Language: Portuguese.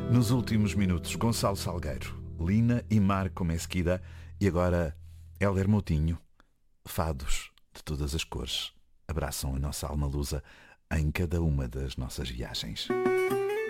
Nos últimos minutos, Gonçalo Salgueiro, Lina e Marco Mesquida e agora Héler Moutinho. Fados de todas as cores abraçam a nossa alma lusa em cada uma das nossas viagens.